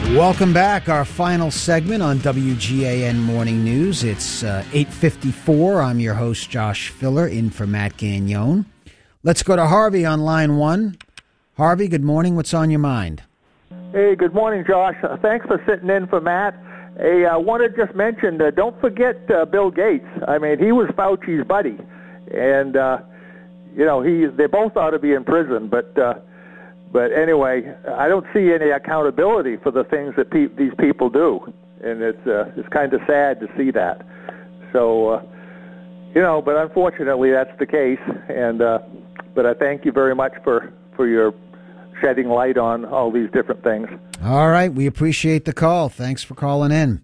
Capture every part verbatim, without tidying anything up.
Welcome back. Our final segment on W G A N Morning News. It's uh, eight fifty-four. I'm your host, Josh Filler, in for Matt Gagnon. Let's go to Harvey on line one. Harvey, good morning. What's on your mind? Hey, good morning, Josh. Uh, thanks for sitting in for Matt. Hey, I want to just mention, uh, don't forget uh, Bill Gates. I mean, he was Fauci's buddy. And, uh, you know, he they both ought to be in prison, but... Uh, But anyway, I don't see any accountability for the things that pe- these people do, and it's uh, it's kind of sad to see that. So, uh, you know, but unfortunately that's the case. And uh, but I thank you very much for, for your shedding light on all these different things. All right, we appreciate the call. Thanks for calling in.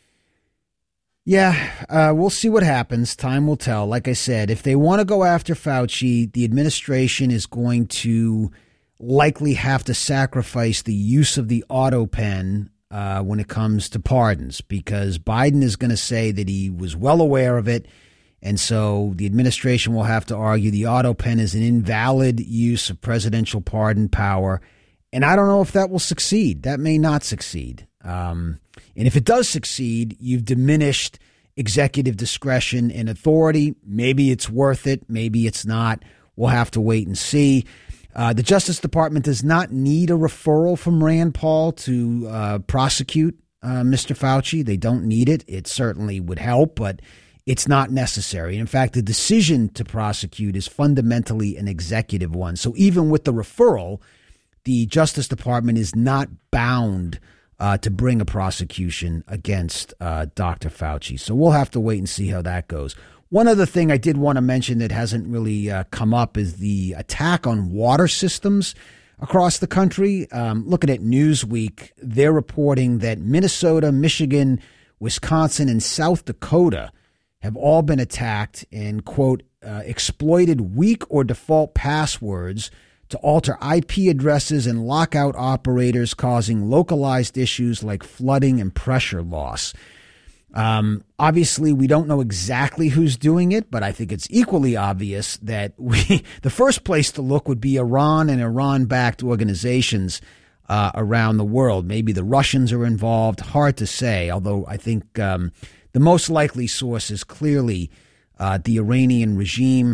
Yeah, uh, we'll see what happens. Time will tell. Like I said, if they want to go after Fauci, the administration is going to likely have to sacrifice the use of the auto pen uh, when it comes to pardons, because Biden is going to say that he was well aware of it. And so the administration will have to argue the auto pen is an invalid use of presidential pardon power. And I don't know if that will succeed. That may not succeed. Um, and if it does succeed, you've diminished executive discretion and authority. Maybe it's worth it. Maybe it's not. We'll have to wait and see. Uh, the Justice Department does not need a referral from Rand Paul to uh, prosecute uh, Mister Fauci. They don't need it. It certainly would help, but it's not necessary. In fact, the decision to prosecute is fundamentally an executive one. So even with the referral, the Justice Department is not bound uh, to bring a prosecution against uh, Doctor Fauci. So we'll have to wait and see how that goes. One other thing I did want to mention that hasn't really uh, come up is the attack on water systems across the country. Um, looking at Newsweek, they're reporting that Minnesota, Michigan, Wisconsin, and South Dakota have all been attacked and, quote, uh, exploited weak or default passwords to alter I P addresses and lock out operators, causing localized issues like flooding and pressure loss. Um, obviously, we don't know exactly who's doing it, but I think it's equally obvious that we, the first place to look would be Iran and Iran-backed organizations uh, around the world. Maybe the Russians are involved. Hard to say, although I think um, the most likely source is clearly uh, the Iranian regime.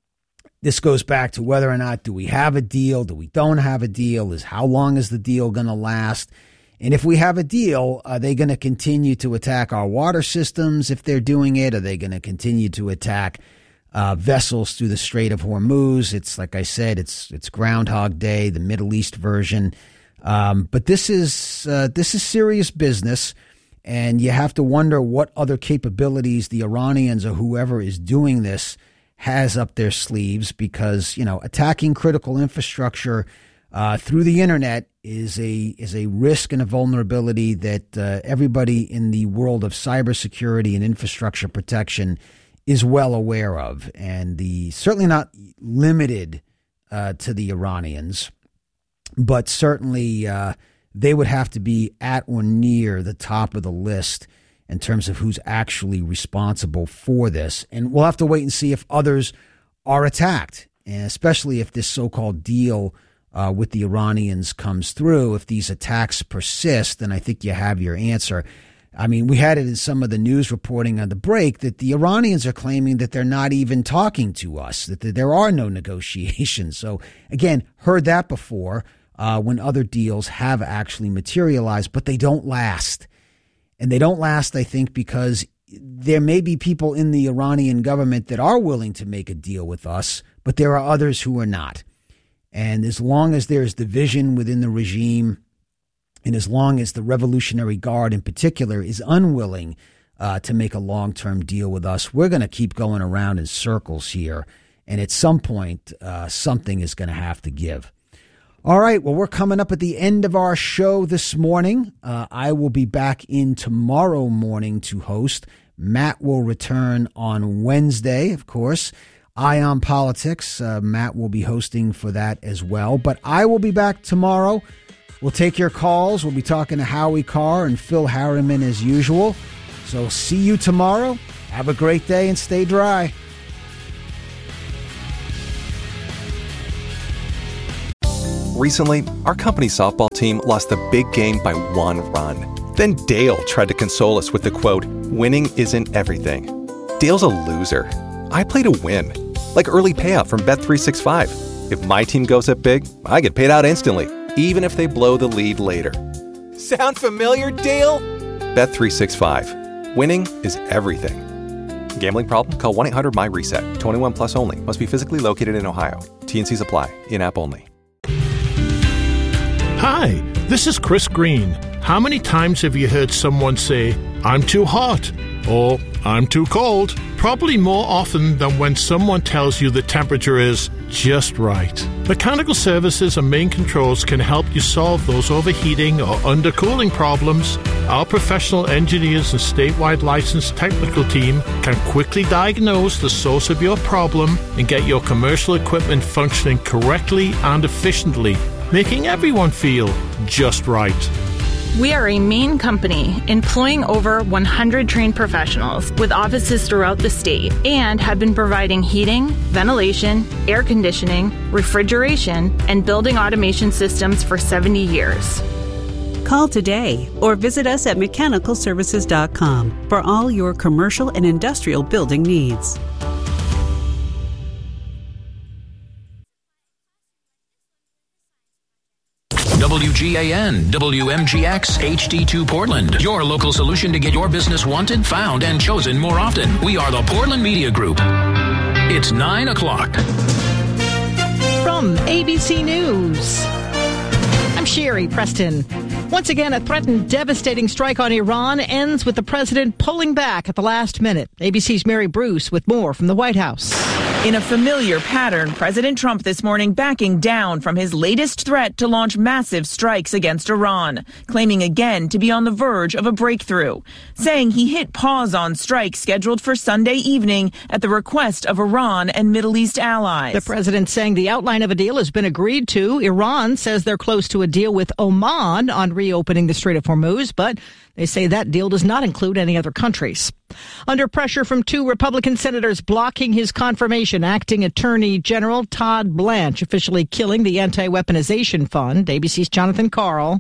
This goes back to whether or not do we have a deal, do we don't have a deal, is how long is the deal going to last? And if we have a deal, are they going to continue to attack our water systems if they're doing it? Are they going to continue to attack uh, vessels through the Strait of Hormuz? It's like I said, it's it's Groundhog Day, the Middle East version. Um, but this is uh, this is serious business, and you have to wonder what other capabilities the Iranians or whoever is doing this has up their sleeves, because, you know, attacking critical infrastructure Uh, through the internet is a is a risk and a vulnerability that uh, everybody in the world of cybersecurity and infrastructure protection is well aware of, and the certainly not limited uh, to the Iranians, but certainly uh, they would have to be at or near the top of the list in terms of who's actually responsible for this. And we'll have to wait and see if others are attacked, and especially if this so-called deal Uh, with the Iranians comes through. If these attacks persist, then I think you have your answer. I mean, we had it in some of the news reporting on the break that the Iranians are claiming that they're not even talking to us, that there are no negotiations. So again, heard that before uh, when other deals have actually materialized, but they don't last. And they don't last, I think, because there may be people in the Iranian government that are willing to make a deal with us, but there are others who are not. And as long as there's division within the regime, and as long as the Revolutionary Guard in particular is unwilling uh, to make a long-term deal with us, we're going to keep going around in circles here. And at some point, uh, something is going to have to give. All right, well, we're coming up at the end of our show this morning. Uh, I will be back in tomorrow morning to host. Matt will return on Wednesday, of course. Eye on Politics. Uh, Matt will be hosting for that as well. But I will be back tomorrow. We'll take your calls. We'll be talking to Howie Carr and Phil Harriman as usual. So see you tomorrow. Have a great day and stay dry. Recently, our company's softball team lost the big game by one run. Then Dale tried to console us with the quote, "Winning isn't everything." Dale's a loser. I play to win. Like early payout from Bet three sixty-five. If my team goes up big, I get paid out instantly, even if they blow the lead later. Sound familiar, Dale? Bet three sixty-five. Winning is everything. Gambling problem? Call one eight hundred my reset. twenty-one plus only. Must be physically located in Ohio. T N Cs apply. In-app only. Hi, this is Chris Green. How many times have you heard someone say, "I'm too hot," or "I'm too cold"? Probably more often than when someone tells you the temperature is just right. Mechanical Services and Main Controls can help you solve those overheating or undercooling problems. Our professional engineers and statewide licensed technical team can quickly diagnose the source of your problem and get your commercial equipment functioning correctly and efficiently, making everyone feel just right. We are a Maine company employing over one hundred trained professionals with offices throughout the state and have been providing heating, ventilation, air conditioning, refrigeration, and building automation systems for seventy years. Call today or visit us at mechanical services dot com for all your commercial and industrial building needs. W G A N, W M G X, H D two Portland. Your local solution to get your business wanted, found, and chosen more often. We are the Portland Media Group. It's nine o'clock. From A B C News, I'm Sherry Preston. Once again, a threatened devastating strike on Iran ends with the president pulling back at the last minute. A B C's Mary Bruce with more from the White House. In a familiar pattern, President Trump this morning backing down from his latest threat to launch massive strikes against Iran, claiming again to be on the verge of a breakthrough, saying he hit pause on strikes scheduled for Sunday evening at the request of Iran and Middle East allies. The president saying the outline of a deal has been agreed to. Iran says they're close to a deal with Oman on reopening the Strait of Hormuz, but they say that deal does not include any other countries. Under pressure from two Republican senators blocking his confirmation, acting Attorney General Todd Blanche officially killing the Anti-Weaponization Fund. A B C's Jonathan Karl.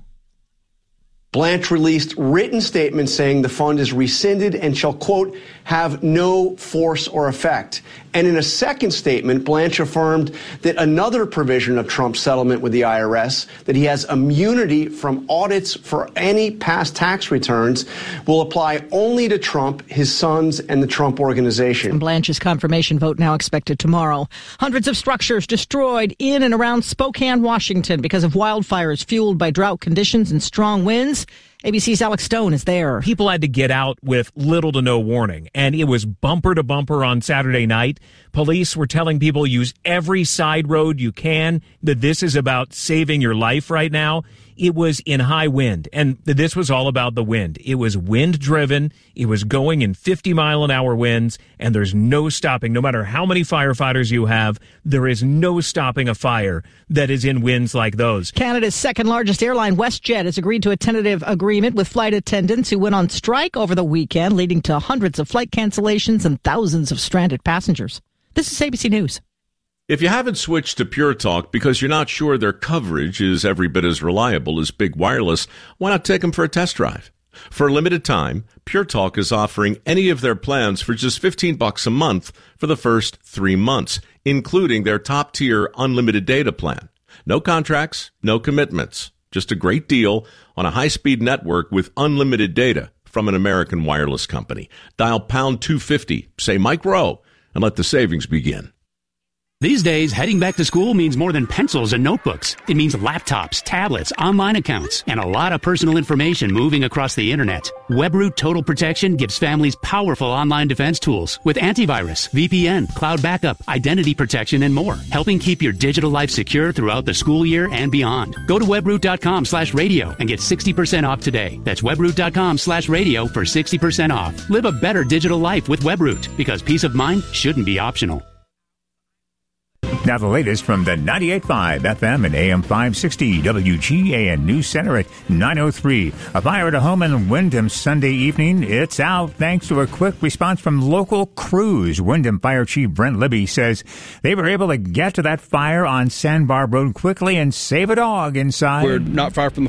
Blanche released written statements saying the fund is rescinded and shall, quote, have no force or effect. And in a second statement, Blanche affirmed that another provision of Trump's settlement with the I R S, that he has immunity from audits for any past tax returns, will apply only to Trump, his sons, and the Trump Organization. And Blanche's confirmation vote now expected tomorrow. Hundreds of structures destroyed in and around Spokane, Washington because of wildfires fueled by drought conditions and strong winds. A B C's Alex Stone is there. People had to get out with little to no warning, and it was bumper to bumper on Saturday night. Police were telling people use every side road you can, that this is about saving your life right now. It was in high wind, and this was all about the wind. It was wind-driven. It was going in fifty mile an hour winds, and there's no stopping. No matter how many firefighters you have, there is no stopping a fire that is in winds like those. Canada's second-largest airline, WestJet, has agreed to a tentative agreement with flight attendants who went on strike over the weekend, leading to hundreds of flight cancellations and thousands of stranded passengers. This is A B C News. If you haven't switched to Pure Talk because you're not sure their coverage is every bit as reliable as Big Wireless, why not take them for a test drive? For a limited time, Pure Talk is offering any of their plans for just fifteen bucks a month for the first three months, including their top-tier unlimited data plan. No contracts, no commitments, just a great deal on a high-speed network with unlimited data from an American wireless company. Dial pound two fifty, say Mike Rowe, and let the savings begin. These days, heading back to school means more than pencils and notebooks. It means laptops, tablets, online accounts, and a lot of personal information moving across the internet. WebRoot Total Protection gives families powerful online defense tools with antivirus, V P N, cloud backup, identity protection, and more, helping keep your digital life secure throughout the school year and beyond. Go to webroot.com slash radio and get sixty percent off today. That's webroot.com slash radio for sixty percent off. Live a better digital life with WebRoot, because peace of mind shouldn't be optional. Now the latest from the ninety-eight point five F M and A M five sixty W G A N News Center at nine oh three. A fire at a home in Wyndham Sunday evening. It's out thanks to a quick response from local crews. Wyndham Fire Chief Brent Libby says they were able to get to that fire on Sandbar Road quickly and save a dog inside. We're not far from the